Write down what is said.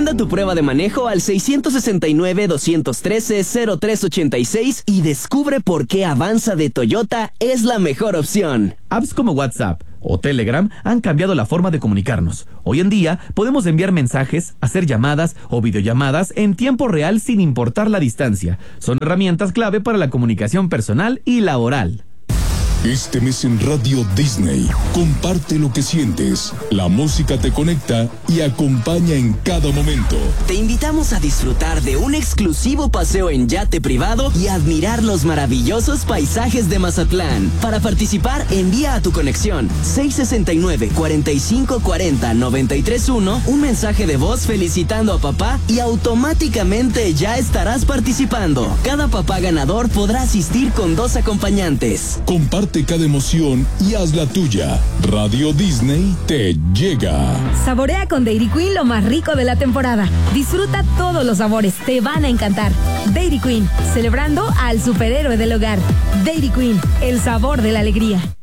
Agenda tu prueba de manejo al 669-213-0386 y descubre por qué Avanza de Toyota es la mejor opción. Apps como WhatsApp o Telegram han cambiado la forma de comunicarnos. Hoy en día podemos enviar mensajes, hacer llamadas o videollamadas en tiempo real sin importar la distancia. Son herramientas clave para la comunicación personal y laboral. Este mes en Radio Disney, comparte lo que sientes. La música te conecta y acompaña en cada momento. Te invitamos a disfrutar de un exclusivo paseo en yate privado y admirar los maravillosos paisajes de Mazatlán. Para participar, envía a tu conexión 669-4540-931 un mensaje de voz felicitando a papá y automáticamente ya estarás participando. Cada papá ganador podrá asistir con 2 acompañantes. Comparte cada emoción y haz la tuya. Radio Disney te llega. Saborea con Dairy Queen lo más rico de la temporada. Disfruta todos los sabores, te van a encantar. Dairy Queen, celebrando al superhéroe del hogar. Dairy Queen, el sabor de la alegría.